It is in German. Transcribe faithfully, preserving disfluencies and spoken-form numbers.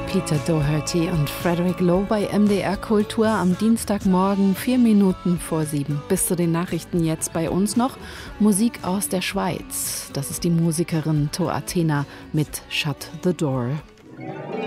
Peter Doherty und Frederick Lowe bei M D R Kultur am Dienstagmorgen, vier Minuten vor sieben. Bis zu den Nachrichten jetzt bei uns noch Musik aus der Schweiz. Das ist die Musikerin To Athena mit Shut the Door.